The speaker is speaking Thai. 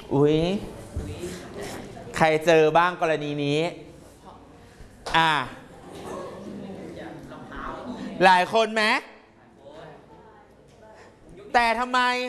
อุ๊ยใครเจอบ้างกรณีนี้หลายคนไหมแต่ทำไม